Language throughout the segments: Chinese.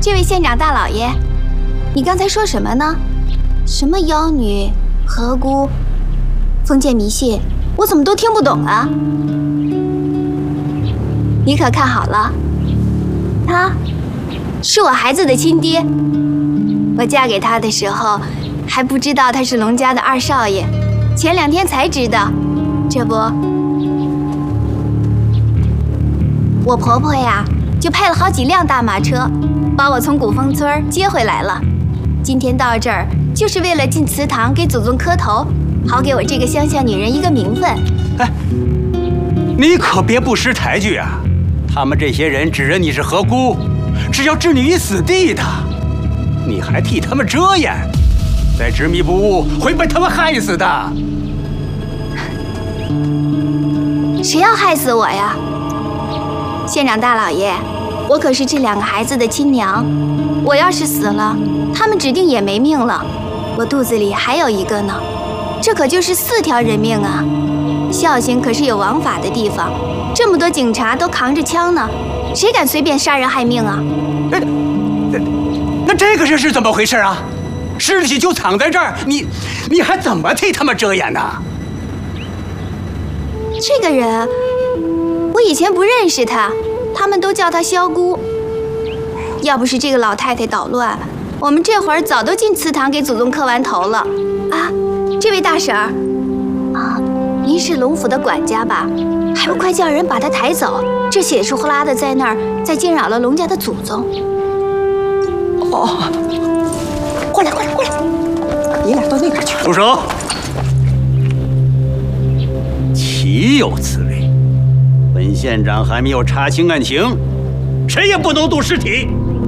这位县长大老爷，你刚才说什么呢？什么妖女、河姑、封建迷信，我怎么都听不懂啊？你可看好了，他是我孩子的亲爹。我嫁给他的时候，还不知道他是龙家的二少爷，前2天才知道。这不，我婆婆呀，就派了好几辆大马车，把我从古风村接回来了。今天到这儿，就是为了进祠堂给祖宗磕头，好给我这个乡下女人一个名分。 哎，你可别不识抬举啊！他们这些人指认你是河姑，是要置你于死地的，你还替他们遮掩，再执迷不悟，会被他们害死的。 谁要害死我呀？县长大老爷，我可是这2个孩子的亲娘，我要是死了，他们指定也没命了。我肚子里还有一个呢，这可就是4条人命啊！孝兴可是有王法的地方，这么多警察都扛着枪呢，谁敢随便杀人害命啊？ 那这个事是怎么回事啊？尸体就藏在这儿，你还怎么替他们遮掩呢？ 这个人，我以前不认识他，他们都叫他萧姑。要不是这个老太太捣乱，我们这会儿早都进祠堂给祖宗磕完头了。啊，这位大婶儿，啊，您是龙府的管家吧？还不快叫人把他抬走！这血是呼啦的在那儿，再惊扰了龙家的祖宗。 哦，过来，你俩到那边去。 住手！岂有此理！本县长还没有查清案情，谁也不能动尸体。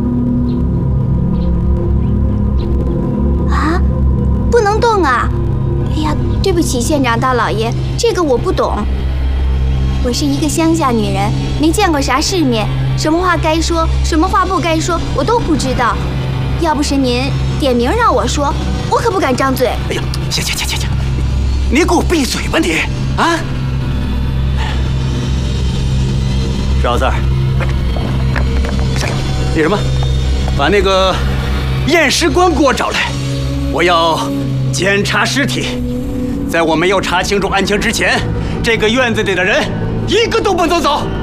啊，不能动啊！哎呀，对不起，县长大老爷，这个我不懂。我是一个乡下女人，没见过啥世面，什么话该说，什么话不该说，我都不知道。要不是您点名让我说，我可不敢张嘴。 哎呀，行，你给我闭嘴吧你！啊！赵四儿，那什么，把那个验尸官给我找来，我要检查尸体。在我没有查清楚案情之前，这个院子里的人一个都不能走。